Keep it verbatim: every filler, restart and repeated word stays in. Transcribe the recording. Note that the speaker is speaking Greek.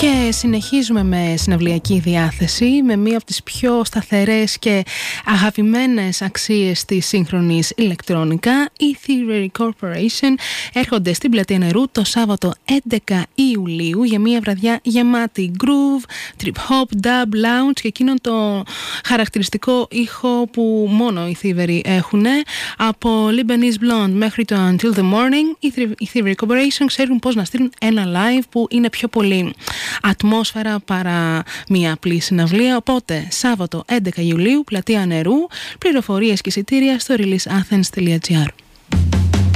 Και συνεχίζουμε με συναυλιακή διάθεση, με μία από τις πιο σταθερές και αγαπημένες αξίες της σύγχρονης ηλεκτρόνικα. Οι Thievery Corporation έρχονται στην Πλατεία Νερού το Σάββατο έντεκα Ιουλίου για μία βραδιά γεμάτη groove, trip hop, dub, lounge και εκείνον το χαρακτηριστικό ήχο που μόνο οι Thievery έχουν. Από Lebanese Blonde μέχρι το Until the Morning, οι Thievery Corporation ξέρουν πώς να στείλουν ένα live που είναι πιο πολύ ατμόσφαιρα παρά μία απλή συναυλία. Οπότε Σάββατο έντεκα Ιουλίου, Πλατεία Νερού, πληροφορίες και εισιτήρια στο release athens dot gr.